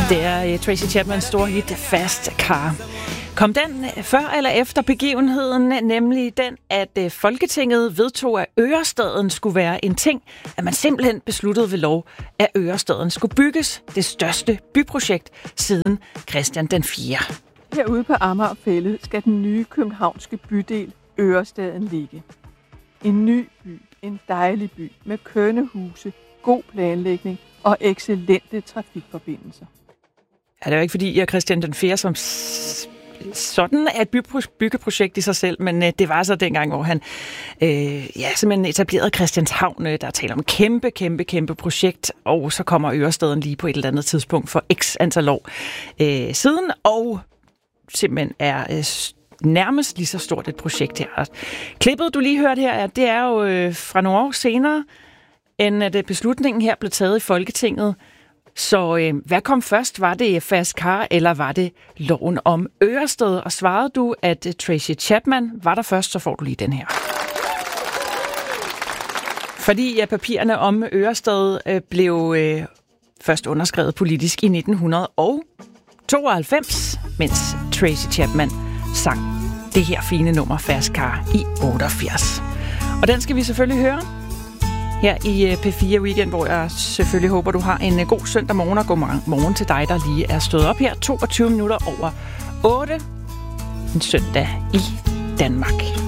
Det er Tracy Chapmans store hit Fast Car. Kom den før eller efter begivenheden, nemlig den, at Folketinget vedtog, at Ørestaden skulle være en ting, at man simpelthen besluttede ved lov, at Ørestaden skulle bygges, det største byprojekt siden Christian den 4. Herude på Amagerfælled skal den nye københavnske bydel Ørestaden ligge. En ny by, en dejlig by med kønne huse, god planlægning og excellente trafikforbindelser. Ja, det er jo ikke fordi, jeg Christian den 4. som sådan er et byggeprojekt i sig selv, men det var så dengang, hvor han simpelthen etablerede Christianshavn. Der er tale om kæmpe projekt, og så kommer Ørestaden lige på et eller andet tidspunkt for x antal år siden, og simpelthen er nærmest lige så stort et projekt her. Klippet, du lige hørte her, det er jo fra nogle år senere, end at beslutningen her blev taget i Folketinget. Så hvad kom først? Var det Fast Car, eller var det loven om Ørested? Og svarede du, at Tracy Chapman var der først, så får du lige den her. Fordi papirerne om Ørested blev først underskrevet politisk i 1992, mens Tracy Chapman sang det her fine nummer Fast Car i 88. Og den skal vi selvfølgelig høre her i P4 Weekend, hvor jeg selvfølgelig håber, du har en god søndag morgen, og god morgen til dig, der lige er stået op her 22 minutter over 8. En søndag i Danmark.